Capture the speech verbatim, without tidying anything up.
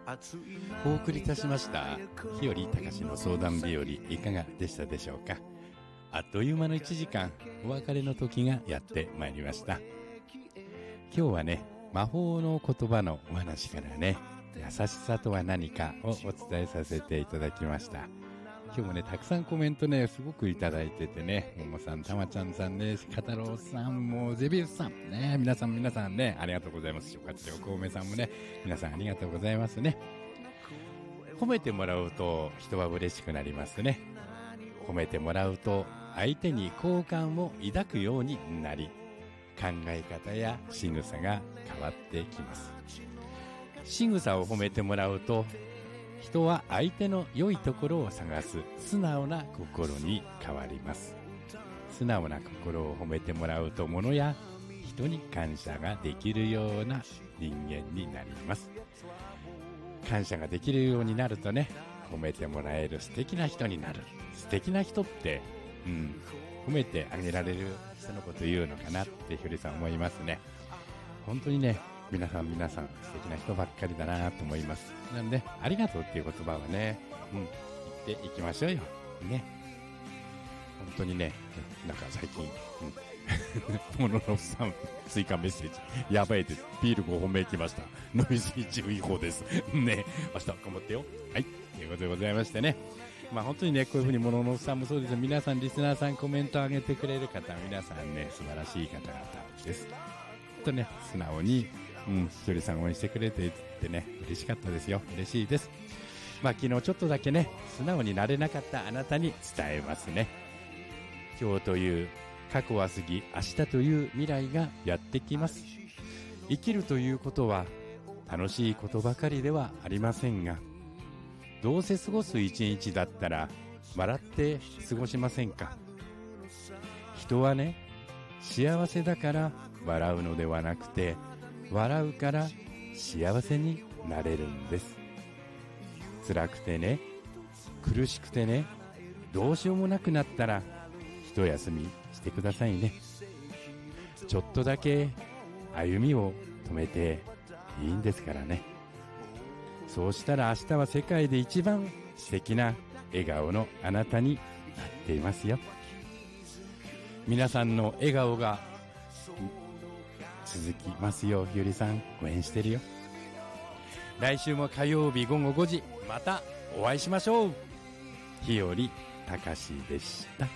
お送りいたしました日和隆の相談日和、いかがでしたでしょうか。あっという間のいちじかん、お別れの時がやってまいりました。今日はね、魔法の言葉のお話からね、優しさとは何かをお伝えさせていただきました。今日もね、たくさんコメントね、すごくいただいててね、ももさん、たまちゃんさんね、かたろうさん、もうゼビウスさんね、皆さん皆さんね、ありがとうございます。諸葛亮孔明さんもね、皆さんありがとうございますね。褒めてもらうと人は嬉しくなりますね。褒めてもらうと相手に好感を抱くようになり、考え方や仕草が変わってきます。仕草を褒めてもらうと、人は相手の良いところを探す素直な心に変わります。素直な心を褒めてもらうと、物や人に感謝ができるような人間になります。感謝ができるようになるとね、褒めてもらえる素敵な人になる。素敵な人って、うん、褒めてあげられる人のこと言うのかなってひゅりさん思いますね。本当にね、皆さん皆さん素敵な人ばっかりだなと思います。なので、ありがとうっていう言葉はね、うん、言っていきましょうよ。ね。本当にね、なんか最近、うん、モノノフさん、追加メッセージ。やばいです。ビールごほんめ来ました。飲みすぎ注意報です。ね。明日頑張ってよ。はい。ということでございましてね。まあ本当にね、こういうふうにモノノフさんもそうですよ。皆さん、リスナーさんコメント上げてくれる方、皆さんね、素晴らしい方々です。本当ね、素直に、うん、ひよりさん応援してくれていてね、嬉しかったですよ。嬉しいです。まあ昨日ちょっとだけね、素直になれなかったあなたに伝えますね。今日という過去は過ぎ、明日という未来がやってきます。生きるということは楽しいことばかりではありませんが、どうせ過ごす一日だったら笑って過ごしませんか。人はね、幸せだから笑うのではなくて、笑うから幸せになれるんです。辛くてね、苦しくてね、どうしようもなくなったら一休みしてくださいね。ちょっとだけ歩みを止めていいんですからね。そうしたら明日は世界で一番素敵な笑顔のあなたになっていますよ。皆さんの笑顔が続きますよう、ひよりさん応援してるよ。来週も火曜日ごごごじ、またお会いしましょう。ひよりたかしでした。